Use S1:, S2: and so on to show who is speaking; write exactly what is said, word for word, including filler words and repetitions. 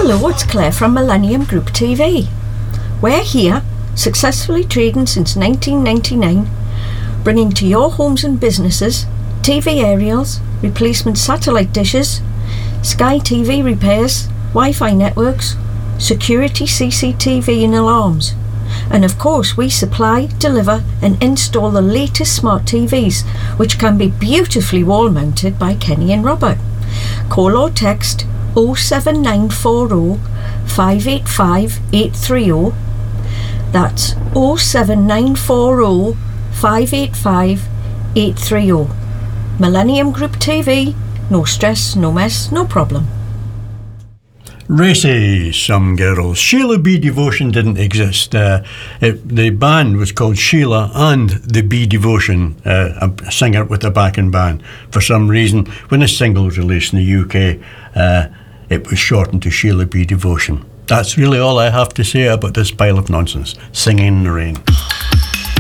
S1: Hello, it's Claire from Millennium Group T V. We're here, successfully trading since nineteen ninety-nine, bringing to your homes and businesses T V aerials, replacement satellite dishes, Sky T V repairs, Wi-Fi networks, security C C T V and alarms. And of course we supply, deliver and install the latest smart T Vs, which can be beautifully wall mounted by Kenny and Robert. Call or text oh seven nine four oh five eight five eight three oh. That's oh seven nine four oh five eight five eight three oh. Millennium Group T V, no stress, no mess, no problem.
S2: Racy, some girls. Sheila B. Devotion didn't exist. Uh, it, the band was called Sheila and the B. Devotion, uh, a singer with a backing band. For some reason, when the single was released in the U K, uh, it was shortened to Sheila B. Devotion. That's really all I have to say about this pile of nonsense. Singing in the rain.